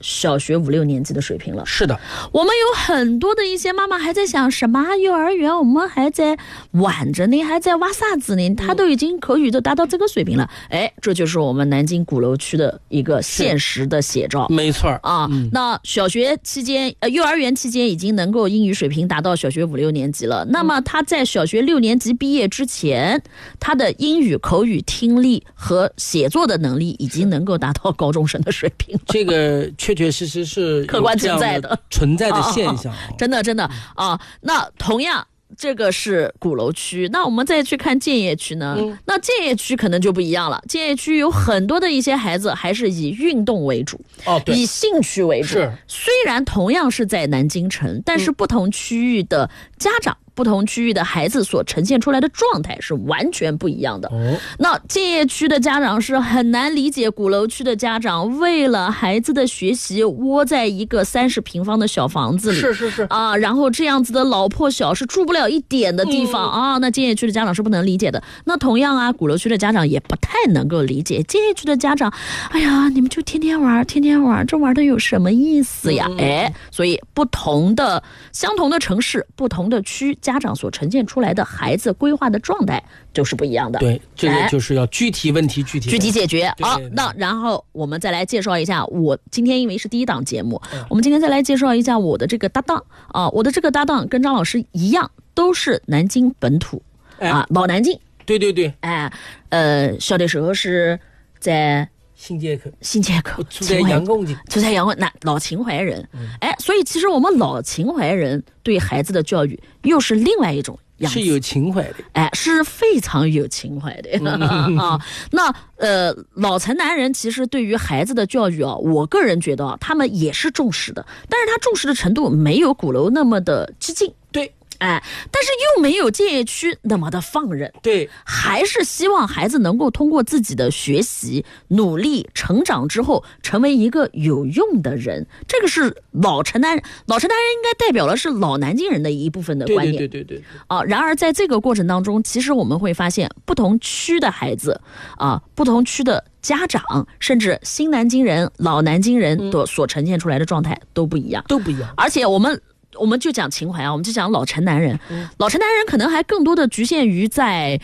小学5、6年级的水平了。 是的， 我们有很多的一些妈妈还在想什么幼儿园，我们还在玩着呢，还在挖沙子呢，他都已经口语都达到这个水平了。这就是我们南京鼓楼区的一个现实的写照。 没错啊。 那小学期间幼儿园期间已经能够英语水平达到小学5、6年级了，那么他在小学6年级毕业之前，他的英语口语听力和写作的能力已经能够达到高中生的水平。 这个确确实实是客观存在的现象。 真的啊。那同样这个是鼓楼区，那我们再去看建邺区呢？那建邺区可能就不一样了。建邺区有很多的一些孩子还是以运动为主， 对， 以兴趣为主。 是， 虽然同样是在南京城，但是不同区域的家长、不同区域的孩子所呈现出来的状态是完全不一样的。那建邺区的家长是很难理解鼓楼区的家长为了孩子的学习窝在一个30平方的小房子里， 是啊，然后这样子的老破小是住不了一点的地方啊，那建邺区的家长是不能理解的。那同样啊，鼓楼区的家长也不太能够理解建邺区的家长，哎呀，你们就天天玩，这玩的有什么意思呀？所以相同的城市，不同的区，家长所呈现出来的孩子规划的状态就是不一样的。 对，这个就是要具体问题具体解决啊。那然后我们再来介绍一下，我今天因为是第一档节目，我们今天再来介绍一下我的这个搭档啊。我的这个搭档跟张老师一样，都是南京本土啊，老南京。 对， 小的时候是在新街口住在杨公井， 那老秦淮人。所以其实我们老秦淮人对孩子的教育又是另外一种样子， 是有情怀的， 是非常有情怀的啊。那老城南人其实对于孩子的教育啊，我个人觉得他们也是重视的，但是他重视的程度没有鼓楼那么的激进。 对。 但是又没有建邺区那么的放任， 对， 还是希望孩子能够通过自己的学习努力成长之后成为一个有用的人。这个是老城南人应该代表的是老南京人的一部分的观念。 对然而在这个过程当中，其实我们会发现不同区的孩子不同区的家长，甚至新南京人、老南京人所呈现出来的状态都不一样。而且我们就讲情怀啊，我们就讲老城南人。老城南人可能还更多的局限于在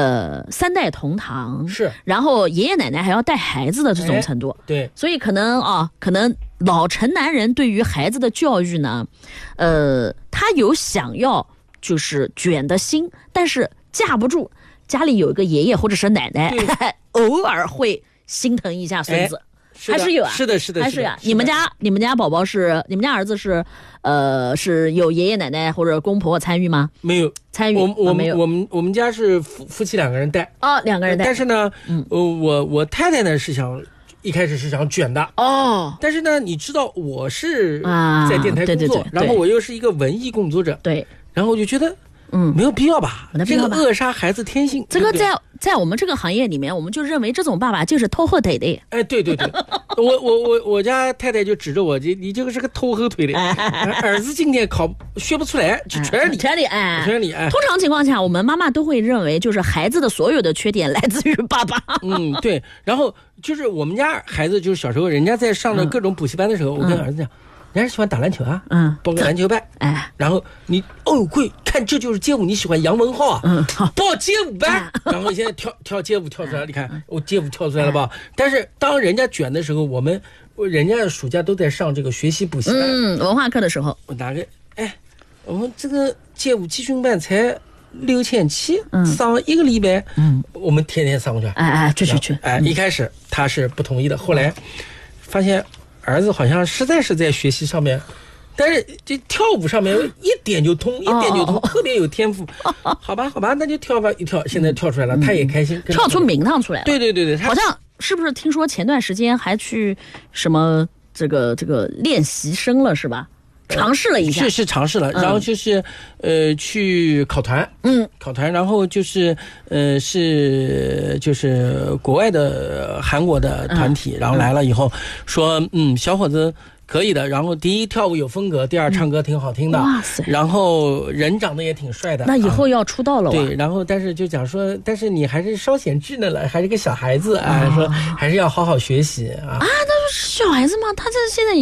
3代同堂， 是， 然后爷爷奶奶还要带孩子的这种程度。 对， 所以可能老城南人对于孩子的教育呢，他有想要就是卷的心，但是架不住家里有一个爷爷或者是奶奶，偶尔会心疼一下孙子。还是有啊， 是的， 还是啊。你们家宝宝是，你们家儿子是，是有爷爷奶奶或者公婆参与吗？ 没有参与， 我们家是夫妻2个人带 ，2个人带。 但是呢，我太太呢一开始是想卷的但是呢，你知道我是在电台工作，然后我又是一个文艺工作者， 对，然后我就觉得。没有必要吧？这个扼杀孩子天性。 这个在我们这个行业里面，我们就认为这种爸爸就是拖后腿的。 对，我家太太就指着我，你这个是个拖后腿的。儿子今天学不出来，就全是你。 通常情况下，我们妈妈都会认为，就是孩子的所有的缺点来自于爸爸。 对。然后就是我们家孩子，就是小时候人家在上了各种补习班的时候，我跟儿子讲。人家喜欢打篮球啊，报个篮球班，然后你贵看这就是街舞，你喜欢杨文浩啊，报街舞班，然后现在跳街舞跳出来，你看我街舞跳出来了吧？但是当人家卷的时候，人家暑假都在上这个学习补习班， 文化课的时候， 我拿个我们这个街舞集训班才6700，上1个礼拜，我们天天上去，去，一开始他是不同意的，后来发现。儿子好像实在是在学习上面，但是这跳舞上面一点就通，特别有天赋。好吧，那就跳吧，一跳，现在跳出来了，他也开心， 跳出名堂出来了。 对， 好像是不是听说前段时间还去什么这个练习生了是吧？尝试了一下， 是尝试了，然后就是去考团，考团，然后就是就是国外的韩国的团体，然后来了以后说，小伙子可以的，然后第一跳舞有风格，第二唱歌挺好听的， 哇塞， 然后人长得也挺帅的， 那以后要出道了， 对，然后但是就讲说，但是你还是稍显稚嫩了，还是个小孩子啊，说还是要好好学习啊， 那是小孩子吗？他这现在